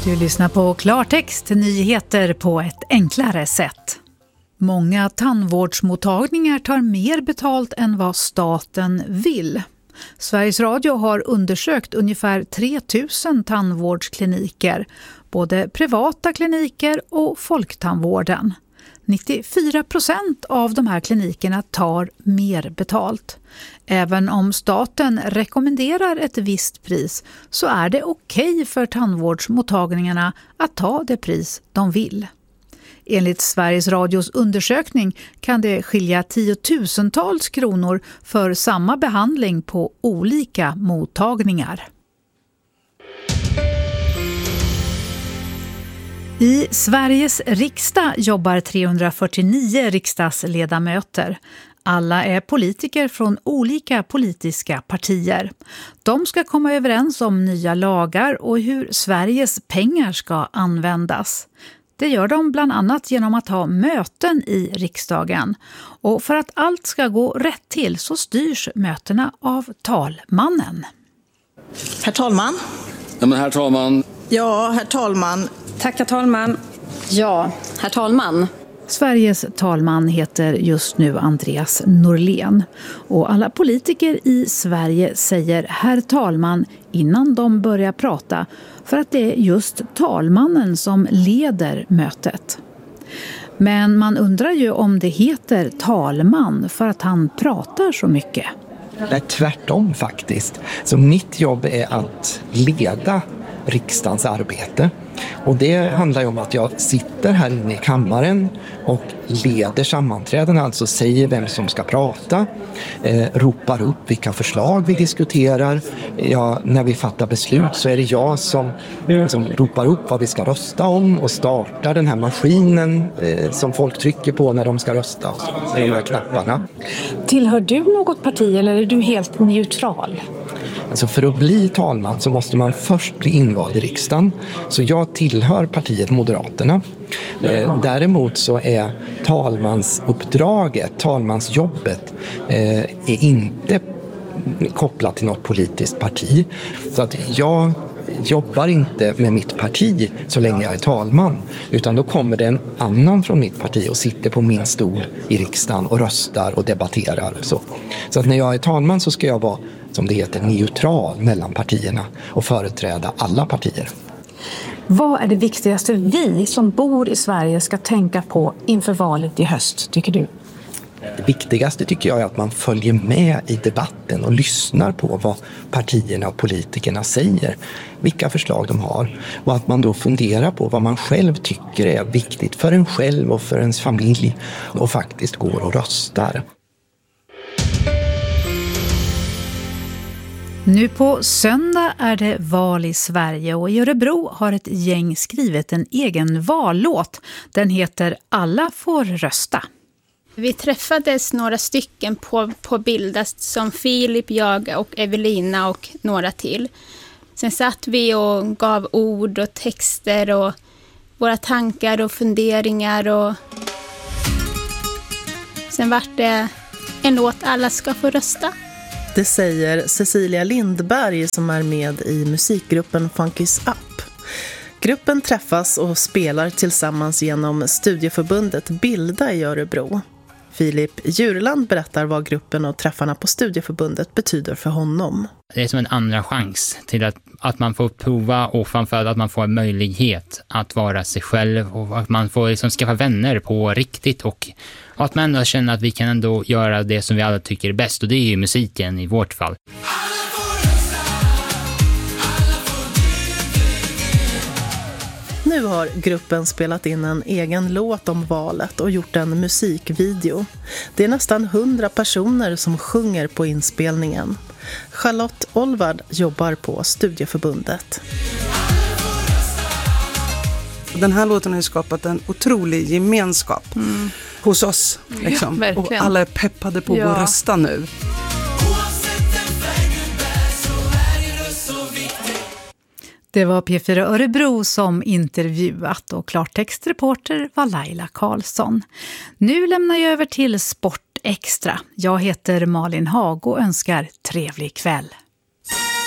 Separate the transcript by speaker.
Speaker 1: Du lyssnar på Klartext, nyheter på ett enklare sätt. Många tandvårdsmottagningar tar mer betalt än vad staten vill. Sveriges Radio har undersökt ungefär 3000 tandvårdskliniker, både privata kliniker och folktandvården. 94% av de här klinikerna tar mer betalt. Även om staten rekommenderar ett visst pris så är det okej för tandvårdsmottagningarna att ta det pris de vill. Enligt Sveriges Radios undersökning kan det skilja tiotusentals kronor för samma behandling på olika mottagningar. I Sveriges riksdag jobbar 349 riksdagsledamöter. Alla är politiker från olika politiska partier. De ska komma överens om nya lagar och hur Sveriges pengar ska användas. Det gör de bland annat genom att ha möten i riksdagen. Och för att allt ska gå rätt till så styrs mötena av talmannen.
Speaker 2: Herr talman.
Speaker 3: Ja, men herr talman.
Speaker 2: Ja, herr talman.
Speaker 4: Tack, herr talman. Ja, herr talman.
Speaker 1: Sveriges talman heter just nu Andreas Norlén. Och alla politiker i Sverige säger herr talman innan de börjar prata, för att det är just talmannen som leder mötet. Men man undrar ju om det heter talman för att han pratar så mycket.
Speaker 5: Det är tvärtom faktiskt. Så mitt jobb är att leda riksdagens arbete. Och det handlar ju om att jag sitter här inne i kammaren och leder sammanträden, alltså säger vem som ska prata, ropar upp vilka förslag vi diskuterar. När vi fattar beslut så är det jag som ropar upp vad vi ska rösta om och startar den här maskinen som folk trycker på när de ska rösta, de här knapparna.
Speaker 4: Tillhör du något parti eller är du helt neutral?
Speaker 5: Alltså för att bli talman så måste man först bli invald i riksdagen. Så jag tillhör partiet Moderaterna. Däremot så är talmansuppdraget, talmansjobbet är inte kopplat till något politiskt parti. Så att jag jobbar inte med mitt parti så länge jag är talman, utan då kommer det en annan från mitt parti och sitter på min stol i riksdagen och röstar och debatterar. Så att när jag är talman så ska jag vara, som det heter, neutral mellan partierna och företräda alla partier.
Speaker 4: Vad är det viktigaste vi som bor i Sverige ska tänka på inför valet i höst, tycker du?
Speaker 5: Det viktigaste tycker jag är att man följer med i debatten och lyssnar på vad partierna och politikerna säger, vilka förslag de har, och att man då funderar på vad man själv tycker är viktigt för en själv och för ens familj och faktiskt går och röstar.
Speaker 1: Nu på söndag är det val i Sverige och i Örebro har ett gäng skrivit en egen vallåt. Den heter Alla får rösta.
Speaker 6: Vi träffades några stycken på Bildas som Filip, jag och Evelina och några till. Sen satt vi och gav ord och texter och våra tankar och funderingar. Och sen vart det en låt Alla ska få rösta.
Speaker 7: Det säger Cecilia Lindberg som är med i musikgruppen Funkis Up. Gruppen träffas och spelar tillsammans genom studieförbundet Bilda i Örebro. Filip Djurland berättar vad gruppen och träffarna på studieförbundet betyder för honom.
Speaker 8: Det är som en andra chans till att man får prova och framförallt att man får en möjlighet att vara sig själv och att man får liksom skaffa vänner på riktigt och att man ändå känner att vi kan ändå göra det som vi alla tycker är bäst och det är ju musiken i vårt fall.
Speaker 7: Nu har gruppen spelat in en egen låt om valet och gjort en musikvideo. Det är nästan 100 personer som sjunger på inspelningen. Charlotte Olvard jobbar på studieförbundet.
Speaker 9: Den här låten har skapat en otrolig gemenskap hos oss. Liksom.
Speaker 6: Ja,
Speaker 9: och alla är peppade på att rösta nu.
Speaker 1: Det var P4 Örebro som intervjuat och klartextreporter var Laila Karlsson. Nu lämnar jag över till Sport Extra. Jag heter Malin Hag och önskar trevlig kväll.